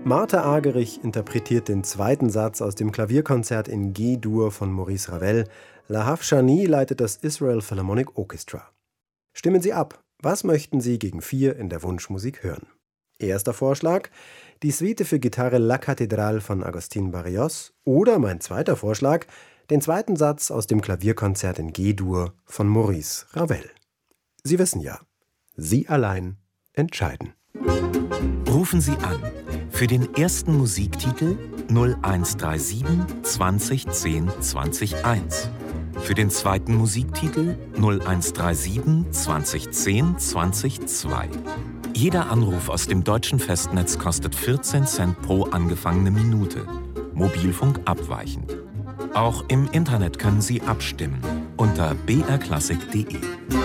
Martha Argerich interpretiert den zweiten Satz aus dem Klavierkonzert in G-Dur von Maurice Ravel. Lahav Shani leitet das Israel Philharmonic Orchestra. Stimmen Sie ab. Was möchten Sie gegen 4 in der Wunschmusik hören? Erster Vorschlag: die Suite für Gitarre La Cathédrale von Agustín Barrios. Oder mein zweiter Vorschlag: den zweiten Satz aus dem Klavierkonzert in G-Dur von Maurice Ravel. Sie wissen ja, Sie allein entscheiden. Rufen Sie an für den ersten Musiktitel 0137 2010 201. Für den zweiten Musiktitel 0137 2010 202. Jeder Anruf aus dem deutschen Festnetz kostet 14 Cent pro angefangene Minute. Mobilfunk abweichend. Auch im Internet können Sie abstimmen unter brklassik.de.